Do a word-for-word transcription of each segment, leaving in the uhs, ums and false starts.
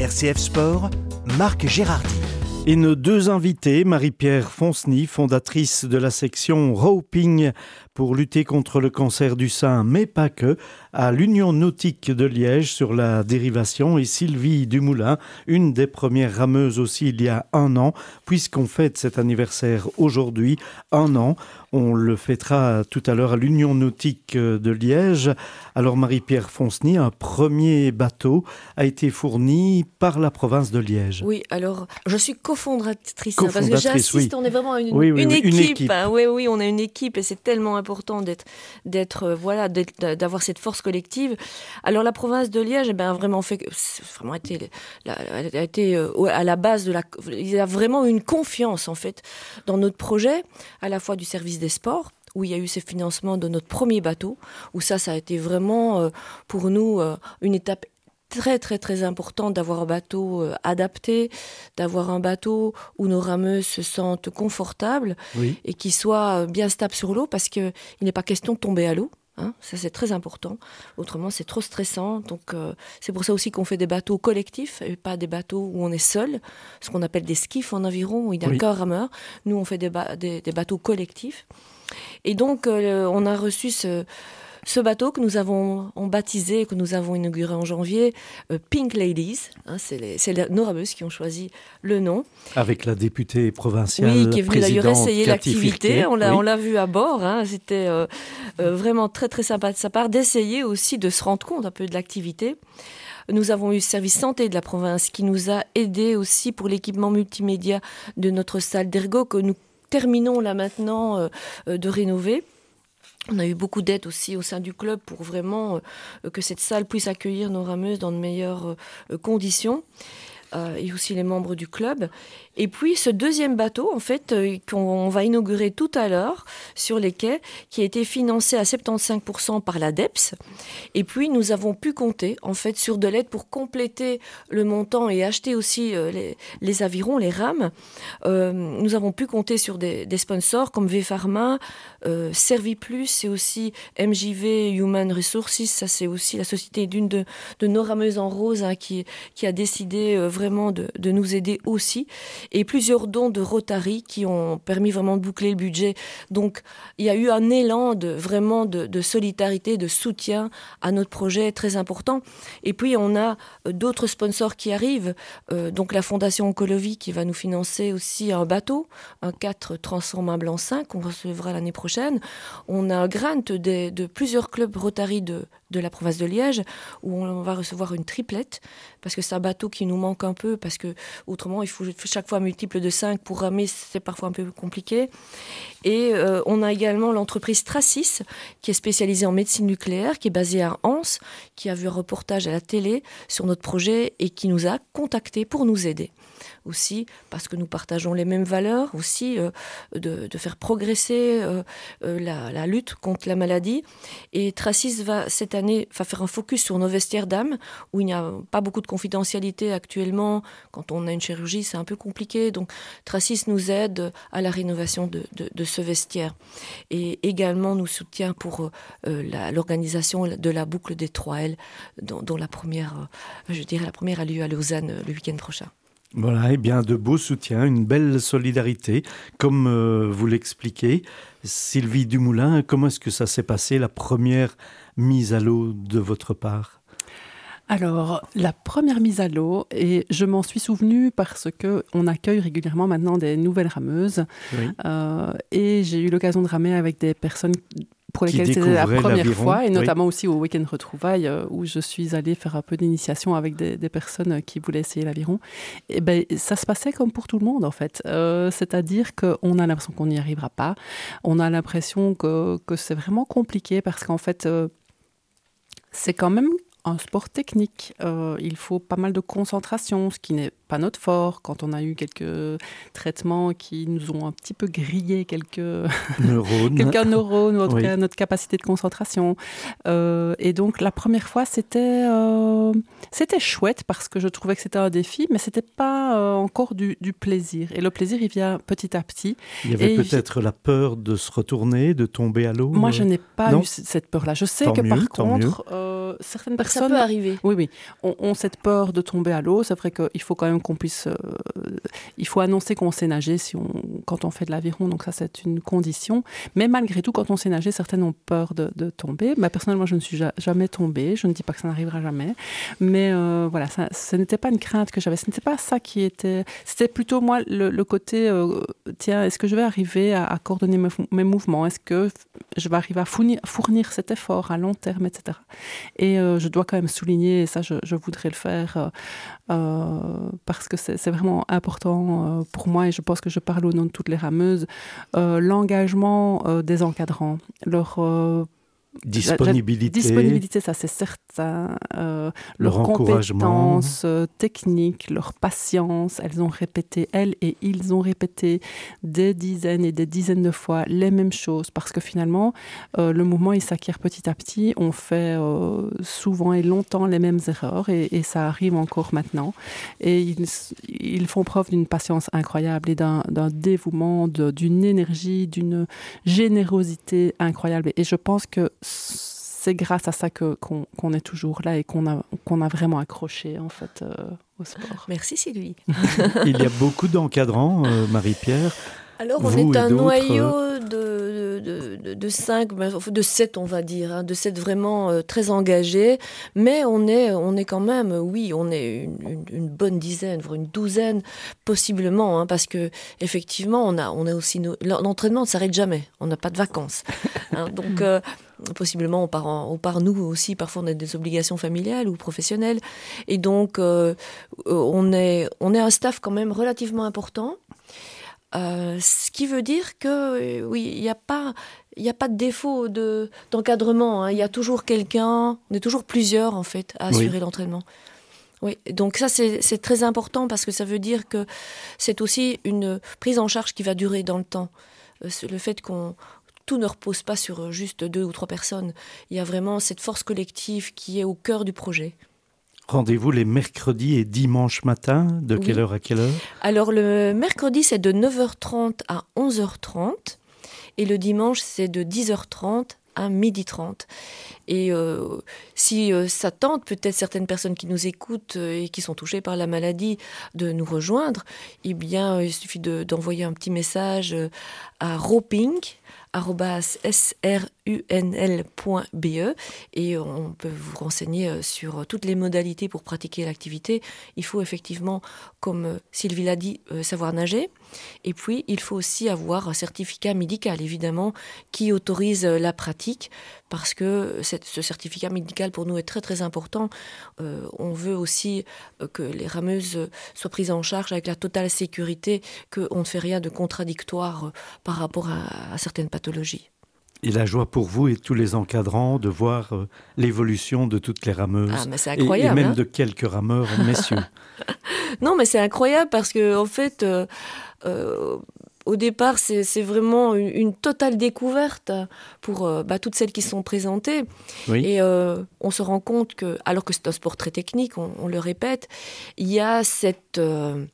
R C F Sport, Marc Gérardi. Et nos deux invités, Marie-Pierre Fonceny, fondatrice de la section Roping pour lutter contre le cancer du sein, mais pas que, à l'Union nautique de Liège sur la dérivation, et Sylvie Dumoulin, une des premières rameuses aussi il y a un an, puisqu'on fête cet anniversaire aujourd'hui, un an. On le fêtera tout à l'heure à l'Union nautique de Liège. Alors Marie-Pierre Fonceny, un premier bateau a été fourni par la province de Liège. Oui, alors je suis cofondatrice, cofondatrice hein, parce que j'insiste, oui. on est vraiment une, oui, oui, une oui, équipe. Une équipe. Hein, oui, oui, on est une équipe et c'est tellement important d'être, d'être, euh, voilà, d'être, d'avoir cette force collective. Alors la province de Liège, eh ben, a vraiment fait, vraiment été, la, a été euh, à la base de la, il a vraiment eu une confiance en fait dans notre projet, à la fois du service des sports, où il y a eu ce financement de notre premier bateau, où ça, ça a été vraiment euh, pour nous euh, une étape très très très importante d'avoir un bateau euh, adapté, d'avoir un bateau où nos rameuses se sentent confortables oui. et qui soit bien stable sur l'eau, parce qu'il n'est pas question de tomber à l'eau. Hein, ça c'est très important, autrement c'est trop stressant, donc euh, c'est pour ça aussi qu'on fait des bateaux collectifs et pas des bateaux où on est seul, ce qu'on appelle des skiffs en aviron où il n'y a oui. qu'un rameur. Nous on fait des, ba- des, des bateaux collectifs et donc euh, on a reçu ce, ce bateau que nous avons on baptisé, que nous avons inauguré en janvier, euh, Pink Ladies, hein, c'est, les, c'est les, nos rameuses qui ont choisi le nom. Avec la députée provinciale, oui, qui est venue d'ailleurs essayer Cathy l'activité. Firquet. On l'a, oui. on l'a vu à bord. Hein. C'était euh, euh, vraiment très très sympa de sa part d'essayer aussi de se rendre compte un peu de l'activité. Nous avons eu le service santé de la province qui nous a aidés aussi pour l'équipement multimédia de notre salle d'ergo que nous terminons là maintenant euh, de rénover. On a eu beaucoup d'aide aussi au sein du club pour vraiment euh, que cette salle puisse accueillir nos rameuses dans de meilleures euh, conditions. Euh, et aussi les membres du club. Et puis ce deuxième bateau, en fait, euh, qu'on va inaugurer tout à l'heure sur les quais, qui a été financé à soixante-quinze pour cent par l'A D E P S. Et puis nous avons pu compter, en fait, sur de l'aide pour compléter le montant et acheter aussi euh, les, les avirons, les rames. Euh, nous avons pu compter sur des, des sponsors comme V-Pharma, euh, Serviplus et aussi M J V Human Resources. Ça, c'est aussi la société d'une de, de nos rameuses en rose hein, qui, qui a décidé euh, vraiment de, de nous aider aussi, et plusieurs dons de Rotary qui ont permis vraiment de boucler le budget. Donc il y a eu un élan de, vraiment de, de solidarité, de soutien à notre projet très important. Et puis on a d'autres sponsors qui arrivent, euh, donc la Fondation Oncologie qui va nous financer aussi un bateau, un quatre transformable en cinq qu'on recevra l'année prochaine. On a un grant de, de plusieurs clubs Rotary de, de la province de Liège où on va recevoir une triplette, parce que c'est un bateau qui nous manque un peu, parce que autrement il faut chaque fois un multiple de cinq pour ramer, c'est parfois un peu compliqué. Et euh, on a également l'entreprise Tracis qui est spécialisée en médecine nucléaire, qui est basée à Anse, qui a vu un reportage à la télé sur notre projet et qui nous a contactés pour nous aider aussi, parce que nous partageons les mêmes valeurs aussi, euh, de, de faire progresser euh, euh, la, la lutte contre la maladie. Et Tracis va cette année va faire un focus sur nos vestiaires dames, où il n'y a pas beaucoup de confidentialité actuellement. Quand on a une chirurgie, c'est un peu compliqué. Donc Tracis nous aide à la rénovation de, de, de ce vestiaire. Et également nous soutient pour euh, la, l'organisation de la boucle des trois L, dont, dont la première, euh, je dirais la première a lieu à Lausanne euh, le week-end prochain. Voilà, et bien de beaux soutiens, une belle solidarité, comme euh, vous l'expliquez. Sylvie Dumoulin, comment est-ce que ça s'est passé, la première mise à l'eau de votre part ? Alors, la première mise à l'eau, et je m'en suis souvenue parce qu'on accueille régulièrement maintenant des nouvelles rameuses. Oui. Euh, et j'ai eu l'occasion de ramer avec des personnes pour lesquelles c'était la première l'aviron. fois, et notamment oui. aussi au week-end retrouvailles, euh, où je suis allée faire un peu d'initiation avec des, des personnes qui voulaient essayer l'aviron. Et ben, ça se passait comme pour tout le monde, en fait. Euh, c'est-à-dire qu'on a l'impression qu'on n'y arrivera pas. On a l'impression que, que c'est vraiment compliqué, parce qu'en fait, euh, c'est quand même un sport technique. Euh, il faut pas mal de concentration, ce qui n'est pas notre fort, quand on a eu quelques traitements qui nous ont un petit peu grillé quelques neurones, quelques neurones ou en tout oui. cas notre capacité de concentration. Euh, et donc la première fois, c'était, euh, c'était chouette parce que je trouvais que c'était un défi, mais c'était pas euh, encore du, du plaisir. Et le plaisir, il vient petit à petit. Il y avait et peut-être il... la peur de se retourner, de tomber à l'eau. Moi, je n'ai pas non. eu cette peur-là. Je sais tant que mieux, par contre, euh, certaines personnes... Ça peut arriver. Oui, oui, ont, ont cette peur de tomber à l'eau. C'est vrai qu'il faut quand même qu'on puisse... Euh, il faut annoncer qu'on sait nager si on, quand on fait de l'aviron. Donc ça, c'est une condition. Mais malgré tout, quand on sait nager, certaines ont peur de, de tomber. Bah, personnellement, je ne suis ja- jamais tombée. Je ne dis pas que ça n'arrivera jamais. Mais euh, voilà, ça, ce n'était pas une crainte que j'avais. Ce n'était pas ça qui était... C'était plutôt, moi, le, le côté... Euh, tiens, est-ce que je vais arriver à, à coordonner mes, mes mouvements? Est-ce que je vais arriver à fournir, fournir cet effort à long terme, et cetera. Et euh, je dois quand même souligner, et ça, je, je voudrais le faire... Euh, Euh, parce que c'est, c'est vraiment important euh, pour moi, et je pense que je parle au nom de toutes les rameuses, euh, l'engagement euh, des encadrants, leur euh, disponibilité. La, la disponibilité, ça c'est certain. Euh, leur leurs encouragement. compétences euh, techniques, leur patience. Elles ont répété, elles et ils ont répété des dizaines et des dizaines de fois les mêmes choses. Parce que finalement, euh, le mouvement, il s'acquiert petit à petit. On fait euh, souvent et longtemps les mêmes erreurs et, et ça arrive encore maintenant. Et ils, ils font preuve d'une patience incroyable et d'un, d'un dévouement, de, d'une énergie, d'une générosité incroyable. Et je pense que c'est grâce à ça que, qu'on, qu'on est toujours là et qu'on a, qu'on a vraiment accroché en fait euh, au sport. Merci Sylvie. Il y a beaucoup d'encadrants, euh, Marie-Pierre. Alors on Vous est un d'autres... noyau de, de, de, de cinq, de sept on va dire, hein, de sept vraiment euh, très engagés, mais on est, on est quand même, oui, on est une, une, une bonne dizaine, voire une douzaine possiblement, hein, parce que effectivement on a, on a aussi nos, l'entraînement ne s'arrête jamais, on n'a pas de vacances, hein, donc euh, possiblement on part, en, on part nous aussi, parfois on a des obligations familiales ou professionnelles, et donc euh, on est, on est un staff quand même relativement important. Euh, ce qui veut dire que euh, oui, il n'y a pas, il n'y a pas de défaut de, d'encadrement. Hein. Il y a toujours quelqu'un, on est toujours plusieurs en fait à assurer oui. l'entraînement. Oui, donc ça c'est, c'est très important parce que ça veut dire que c'est aussi une prise en charge qui va durer dans le temps. Euh, le fait qu'on tout ne repose pas sur juste deux ou trois personnes. Il y a vraiment cette force collective qui est au cœur du projet. Rendez-vous les mercredis et dimanches matin, de quelle oui. heure à quelle heure? Alors le mercredi c'est de neuf heures trente à onze heures trente et le dimanche c'est de dix heures trente à midi trente. Et euh, si euh, ça tente peut-être certaines personnes qui nous écoutent euh, et qui sont touchées par la maladie de nous rejoindre, eh bien euh, il suffit de, d'envoyer un petit message euh, à roping arobase s r u n l point b e et on peut vous renseigner sur toutes les modalités pour pratiquer l'activité. Il faut effectivement, comme Sylvie l'a dit, savoir nager. Et puis, il faut aussi avoir un certificat médical, évidemment, qui autorise la pratique, parce que ce certificat médical, pour nous, est très, très important. Euh, on veut aussi que les rameuses soient prises en charge avec la totale sécurité, qu'on ne fait rien de contradictoire par rapport à, à certaines pathologies. Et la joie pour vous et tous les encadrants de voir euh, l'évolution de toutes les rameuses. Ah, mais c'est incroyable, et, et même hein de quelques rameurs, messieurs. Non, mais c'est incroyable parce que, en fait, euh, euh, au départ, c'est, c'est vraiment une, une totale découverte pour euh, bah, toutes celles qui sont présentées. Oui. Et euh, on se rend compte que, alors que c'est un sport très technique, on, on le répète, il y a cette... Euh,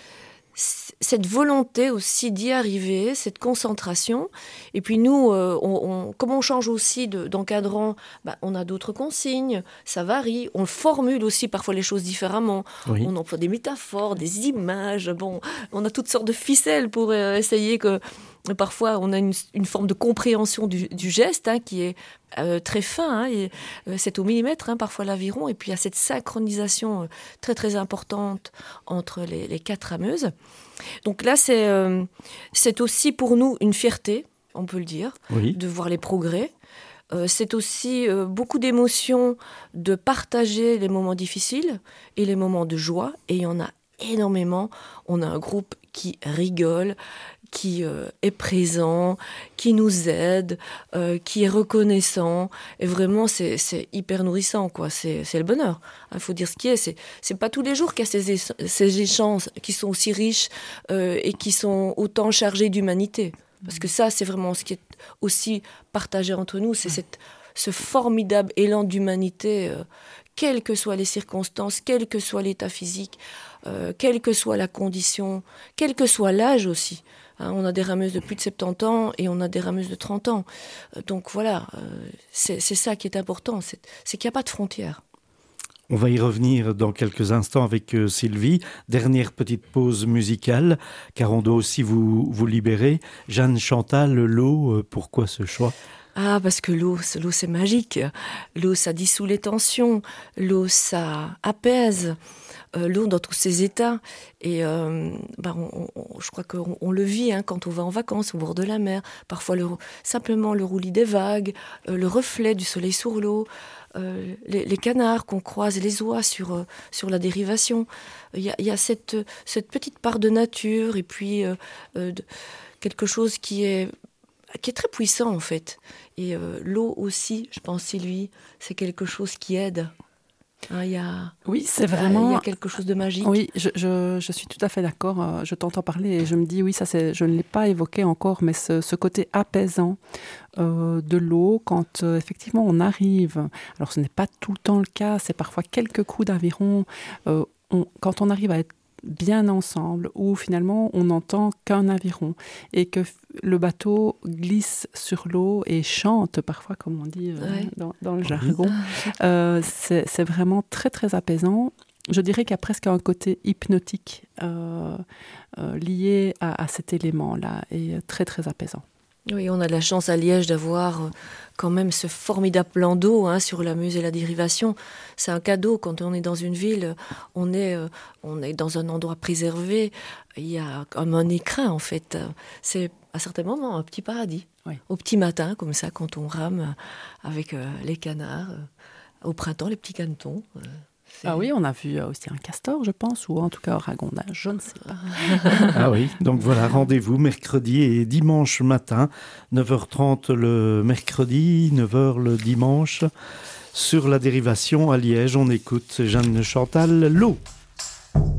cette volonté aussi d'y arriver, cette concentration. Et puis nous, euh, on, on, comme on change aussi de, d'encadrant, bah, on a d'autres consignes, ça varie. On formule aussi parfois les choses différemment. Oui. On emploie des métaphores, des images. Bon, on a toutes sortes de ficelles pour euh, essayer que... Parfois, on a une, une forme de compréhension du, du geste hein, qui est euh, très fin. Hein, et, euh, c'est au millimètre, hein, parfois l'aviron. Et puis, il y a cette synchronisation euh, très, très importante entre les, les quatre rameuses. Donc là, c'est, euh, c'est aussi pour nous une fierté, on peut le dire, oui. de voir les progrès. Euh, c'est aussi euh, beaucoup d'émotions de partager les moments difficiles et les moments de joie. Et il y en a énormément. On a un groupe qui rigole, qui euh, est présent, qui nous aide, euh, qui est reconnaissant. Et vraiment, c'est, c'est hyper nourrissant, quoi. C'est, c'est le bonheur. Il faut dire ce qui est. C'est, c'est pas tous les jours qu'il y a ces, éch- ces échanges qui sont aussi riches euh, et qui sont autant chargés d'humanité. Parce que ça, c'est vraiment ce qui est aussi partagé entre nous. C'est cette, ce formidable élan d'humanité, euh, quelles que soient les circonstances, quel que soit l'état physique, euh, quelle que soit la condition, quel que soit l'âge aussi. Hein, on a des rameuses de plus de soixante-dix ans et on a des rameuses de trente ans. Euh, donc voilà, euh, c'est, c'est ça qui est important, c'est, c'est qu'il n'y a pas de frontières. On va y revenir dans quelques instants avec euh, Sylvie. Dernière petite pause musicale, car on doit aussi vous, vous libérer. Jeanne Chantal, l'eau, euh, pourquoi ce choix ? Ah, parce que l'eau, l'eau c'est magique. L'eau, ça dissout les tensions. L'eau, ça apaise. Euh, l'eau dans tous ses états. Et euh, bah, on, on, je crois qu'on on le vit hein, quand on va en vacances au bord de la mer. Parfois, le, simplement le roulis des vagues, euh, le reflet du soleil sur l'eau, euh, les, les canards qu'on croise, les oies sur, euh, sur la dérivation. Il y a, il y a cette, cette petite part de nature et puis euh, euh, de, quelque chose qui est qui est très puissant en fait. Et euh, l'eau aussi, je pense, Sylvie, c'est quelque chose qui aide. Hein, y a, oui, c'est vraiment... Il y a quelque chose de magique. Oui, je, je, je suis tout à fait d'accord. Je t'entends parler et je me dis, oui, ça c'est, je ne l'ai pas évoqué encore, mais ce, ce côté apaisant euh, de l'eau, quand euh, effectivement on arrive, alors ce n'est pas tout le temps le cas, c'est parfois quelques coups d'aviron, euh, on, quand on arrive à être bien ensemble, où finalement on n'entend qu'un aviron et que le bateau glisse sur l'eau et chante parfois, comme on dit euh, ouais. dans, dans le jargon. Euh, c'est, c'est vraiment très très apaisant. Je dirais qu'il y a presque un côté hypnotique euh, euh, lié à, à cet élément-là et très très apaisant. Oui, on a de la chance à Liège d'avoir euh, quand même ce formidable plan d'eau hein, sur la Meuse et la dérivation. C'est un cadeau quand on est dans une ville, on est, euh, on est dans un endroit préservé. Il y a comme un écrin en fait. C'est à certains moments un petit paradis. Oui. Au petit matin, comme ça, quand on rame avec euh, les canards. Euh, au printemps, les petits canetons. Euh, C'est... Ah oui, on a vu aussi un castor, je pense, ou en tout cas un ragondage, je ne sais pas. Ah oui, donc voilà, rendez-vous mercredi et dimanche matin, neuf heures trente le mercredi, neuf heures le dimanche, sur la dérivation à Liège. On écoute Jeanne Chantal, l'eau.